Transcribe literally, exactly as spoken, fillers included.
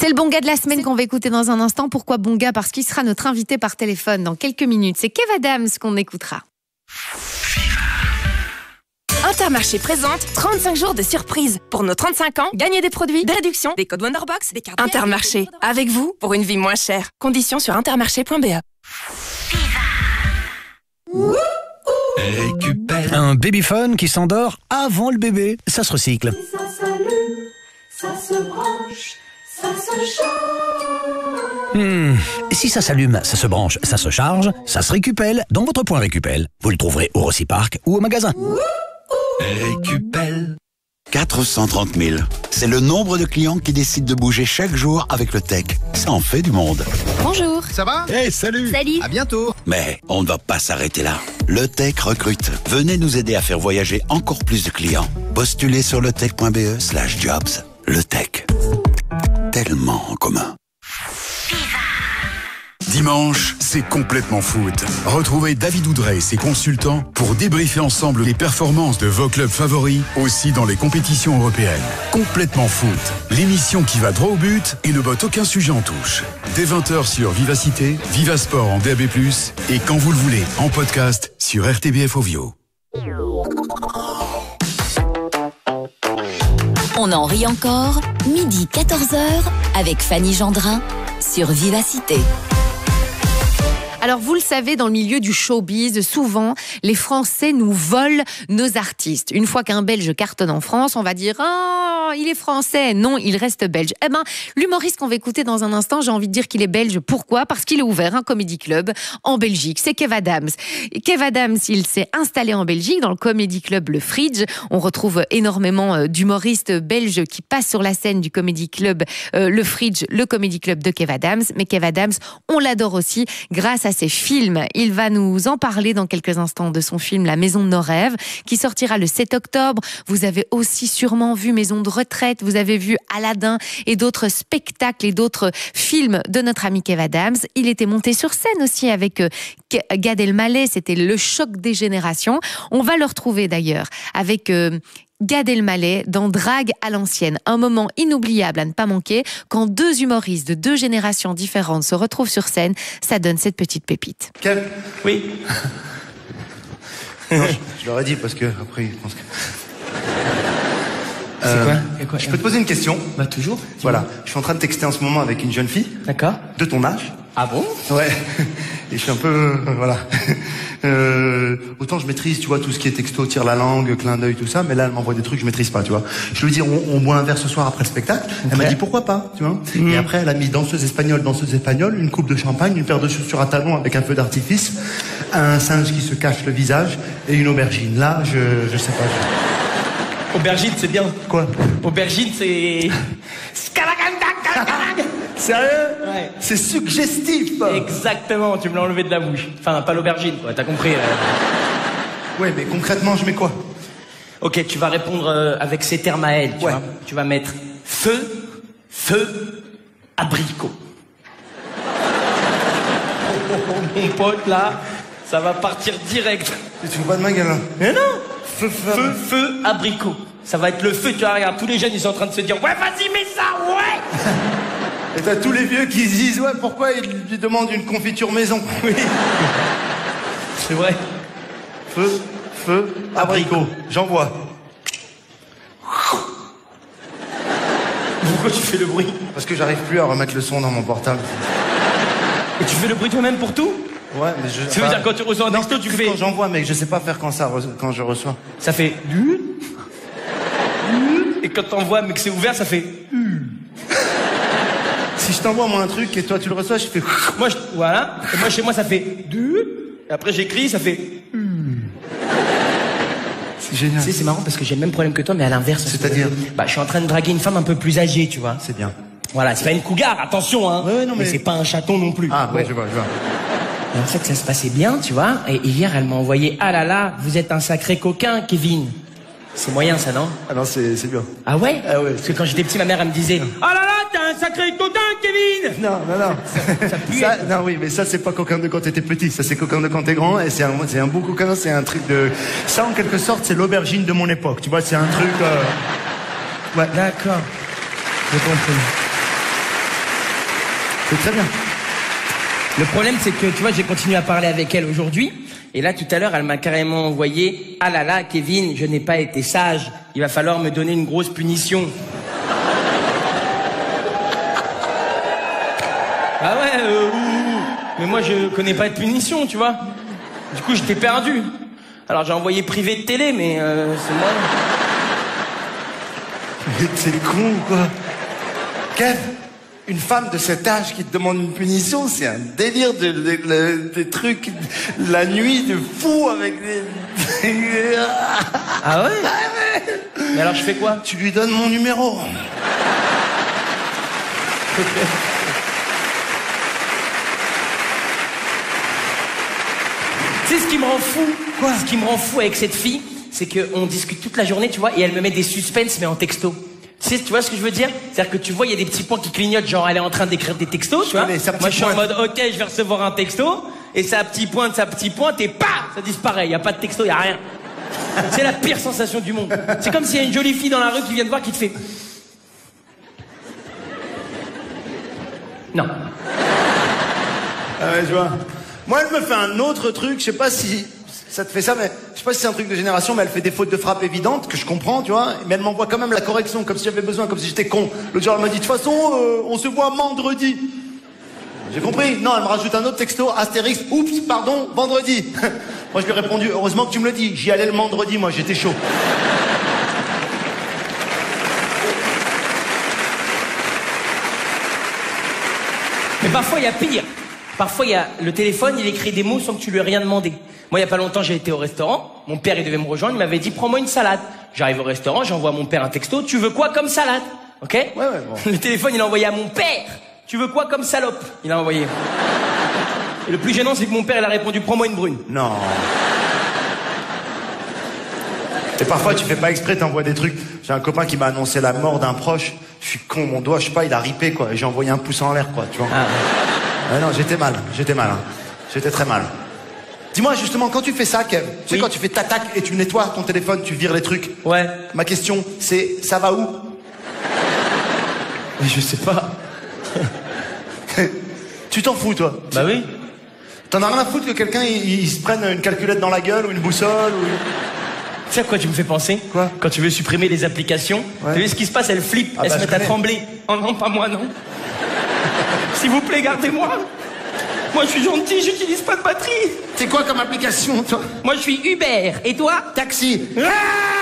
C'est le bon gars de la semaine qu'on va écouter dans un instant. Pourquoi bon gars? Parce qu'il sera notre invité par téléphone dans quelques minutes. C'est Kev Adams qu'on écoutera. Intermarché présente trente-cinq jours de surprise. Pour nos trente-cinq ans, gagnez des produits, des réductions, des codes Wonderbox, des cartes. Intermarché, avec vous pour une vie moins chère. Conditions sur intermarché point b e. Un babyphone qui s'endort avant le bébé, ça se recycle. Ça s'allume, ça se branche, ça se charge. Hmm. Si ça s'allume, ça se branche, ça se charge, ça se récupelle dans votre point Récupel. Vous le trouverez au Rossi-Park ou au magasin. Récupel. quatre cent trente mille. C'est le nombre de clients qui décident de bouger chaque jour avec le tech. Ça en fait du monde. Bonjour. Ça va? Hey, salut. Salut. À bientôt. Mais on ne va pas s'arrêter là. Le Tech recrute. Venez nous aider à faire voyager encore plus de clients. Postulez sur letech point b e slash jobs. Le Tech. Tellement en commun. Dimanche, c'est complètement foot. Retrouvez David Oudrey et ses consultants pour débriefer ensemble les performances de vos clubs favoris, aussi dans les compétitions européennes. Complètement foot, l'émission qui va droit au but et ne botte aucun sujet en touche. Dès vingt heures sur Vivacité, Vivasport en D A B plus, et quand vous le voulez, en podcast sur R T B F Ovio. On en rit encore, midi quatorze heures, avec Fanny Gendrin, sur Vivacité. Alors vous le savez, dans le milieu du showbiz, souvent les Français nous volent nos artistes. Une fois qu'un Belge cartonne en France, on va dire « Ah, oh, il est français ». Non, il reste belge. Eh ben, l'humoriste qu'on va écouter dans un instant, j'ai envie de dire qu'il est belge. Pourquoi? Parce qu'il a ouvert un comedy club en Belgique. C'est Kev Adams. Kev Adams, il s'est installé en Belgique dans le comedy club Le Fridge. On retrouve énormément d'humoristes belges qui passent sur la scène du comedy club euh, Le Fridge, le comedy club de Kev Adams. Mais Kev Adams, on l'adore aussi grâce à ses films. Il va nous en parler dans quelques instants de son film La Maison de nos rêves, qui sortira le sept octobre. Vous avez aussi sûrement vu Maison de retraite, vous avez vu Aladdin et d'autres spectacles et d'autres films de notre ami Kev Adams. Il était monté sur scène aussi avec Gad Elmaleh, c'était le choc des générations. On va le retrouver d'ailleurs avec euh, Gad Elmaleh dans Drague à l'ancienne. Un moment inoubliable à ne pas manquer. Quand deux humoristes de deux générations différentes se retrouvent sur scène, ça donne cette petite pépite. Kev? Oui. Non, je, je l'aurais dit parce que après ils pensent que... C'est Euh, quoi, quoi Je peux te poser une question? Bah toujours. Voilà. Je suis en train de texter en ce moment avec une jeune fille. D'accord. De ton âge. Ah bon? Ouais. Et je suis un peu... euh, voilà. Euh, autant je maîtrise, tu vois, tout ce qui est texto, tire la langue, clin d'œil, tout ça, mais là, elle m'envoie des trucs que je maîtrise pas, tu vois. Je lui dis, on, on boit un verre ce soir après le spectacle. Elle Okay. m'a dit, pourquoi pas, tu vois. Mmh. Et après, elle a mis danseuse espagnole, danseuse espagnole, une coupe de champagne, une paire de chaussures à talons avec un feu d'artifice, un singe qui se cache le visage et une aubergine. Là, je, je sais pas. Je... Aubergine, c'est bien. Quoi? Aubergine, c'est... Sérieux? Ouais. C'est suggestif. Exactement, tu me l'as enlevé de la bouche. Enfin, pas l'aubergine, quoi, t'as compris. euh. Ouais, mais concrètement, je mets quoi? Ok, tu vas répondre euh, avec ces termes à elle, tu Ouais. vois. Tu vas mettre feu, feu, abricot. Oh, oh, oh, mon pote, là, ça va partir direct. Tu te fous pas de ma gueule, là? Mais non! Feu, feu, Feu, feu, abricot. Ça va être le feu, tu vois, regarde, tous les jeunes, ils sont en train de se dire, ouais, vas-y, mets ça, ouais! Et t'as tous les vieux qui se disent, ouais, pourquoi ils lui demandent une confiture maison? Oui. C'est vrai. Feu, feu, abricot. J'envoie. Pourquoi tu fais le bruit? Parce que j'arrive plus à remettre le son dans mon portable. Et tu fais le bruit toi-même pour tout? Ouais, mais je... Ça veut dire quand tu reçois un non, texto, tu que fais... quand j'envoie, mec, je sais pas faire quand ça, re- quand je reçois. Ça fait... Et quand t'envoies, mais que c'est ouvert, ça fait... Si je t'envoie, moi, un truc et toi, tu le reçois, je fais... Moi, je... voilà. Et moi, chez moi, ça fait... Et après, j'écris, ça fait... C'est génial. Tu sais, c'est marrant parce que j'ai le même problème que toi, mais à l'inverse. C'est-à-dire? Bah, je suis en train de draguer une femme un peu plus âgée, tu vois. C'est bien. Voilà, c'est pas une cougar, attention, hein. Ouais, ouais, non, mais mais- c'est pas un chaton non plus. Ah, ouais, je vois, je vois. Et en fait, ça se passait bien, tu vois. Et hier, elle m'a envoyé, ah là là, vous êtes un sacré coquin, Kevin. C'est moyen, ça, non? Ah non, c'est c'est bien. Ah ouais? Ah ouais. Parce que quand j'étais petit, ma mère, elle me disait, ah là là, t'es un sacré coquin, Kevin. Non, non, non. Ça pue. Ça, non, oui, mais ça, c'est pas coquin de quand t'étais petit. Ça, c'est coquin de quand t'es grand. Et c'est un, c'est un beau coquin, c'est un truc de... Ça, en quelque sorte, c'est l'aubergine de mon époque. Tu vois, c'est un truc... euh, Ouais. D'accord. J'ai compris. C'est très bien. Le problème, c'est que, tu vois, j'ai continué à parler avec elle aujourd'hui. Et là, tout à l'heure, elle m'a carrément envoyé « Ah là là, Kevin, je n'ai pas été sage. Il va falloir me donner une grosse punition. » Ah ouais, euh, ouh, mais moi, je connais pas de punition, tu vois. Du coup, j'étais perdu. Alors, j'ai envoyé privé de télé, mais euh, c'est moi. Mais t'es con ou quoi? Kev, une femme de cet âge qui te demande une punition, c'est un délire de, de, de- des trucs, la nuit de fou avec des... Ah ouais? Mais alors, je fais quoi? Tu lui donnes mon numéro. Tu sais ce qui me rend fou? Quoi? Ce qui me rend fou avec cette fille, c'est qu'on discute toute la journée, tu vois, et elle me met des suspens, mais en texto. Tu sais, tu vois ce que je veux dire? C'est-à-dire que tu vois, il y a des petits points qui clignotent, genre elle est en train d'écrire des textos, tu vois. mais ça Moi, je suis en pointe. mode, ok, je vais recevoir un texto, et ça petit pointe, ça petit pointe, et paf, ça disparaît. Il y a pas de texto, il y a rien. C'est la pire sensation du monde. C'est comme s'il y a une jolie fille dans la rue qui vient te voir, qui te fait. Non. Ah ouais, je vois. Moi, elle me fait un autre truc, je sais pas si ça te fait ça, mais je sais pas si c'est un truc de génération, mais elle fait des fautes de frappe évidentes, que je comprends, tu vois, mais elle m'envoie quand même la correction, comme si j'avais besoin, comme si j'étais con. L'autre jour, elle m'a dit, de toute façon, euh, on se voit vendredi. J'ai compris. Non, elle me rajoute un autre texto, Astérix, oups, pardon, vendredi. Moi, je lui ai répondu, heureusement que tu me le dis, j'y allais le vendredi, moi, j'étais chaud. Mais parfois, il y a pire. Parfois, il y a le téléphone, il écrit des mots sans que tu lui aies rien demandé. Moi, il y a pas longtemps, j'ai été au restaurant. Mon père, il devait me rejoindre. Il m'avait dit, prends-moi une salade. J'arrive au restaurant, j'envoie à mon père un texto. Tu veux quoi comme salade? Ok? Ouais, ouais, bon. Le téléphone, il a envoyé à mon père. Tu veux quoi comme salope? Il a envoyé. Et le plus gênant, c'est que mon père, il a répondu, prends-moi une brune. Non. Et parfois, tu fais pas exprès, t'envoies des trucs. J'ai un copain qui m'a annoncé la mort d'un proche. Je suis con, mon doigt, je sais pas, il a ripé, quoi. Et j'ai envoyé un pouce en l'air, quoi, tu vois. Ah. Ah non, j'étais mal, j'étais mal, hein. J'étais très mal. Dis-moi, justement, quand tu fais ça, Kev, tu sais, Oui. quand tu fais tac et tu nettoies ton téléphone, tu vires les trucs. Ouais. Ma question, c'est, ça va où? Mais je sais pas. Tu t'en fous, toi? Bah oui. T'en as rien à foutre que quelqu'un, il, il se prenne une calculette dans la gueule ou une boussole ou... Tu sais à quoi tu me fais penser? Quoi? Quand tu veux supprimer les applications, Ouais. tu vois ce qui se passe, elles flippent, Ah elles bah, se je mettent à connais. trembler. Oh non, pas moi, non. S'il vous plaît, gardez-moi. Moi, je suis gentil, j'utilise pas de batterie. C'est quoi comme application, toi? Moi, je suis Uber. Et toi? Taxi. Ah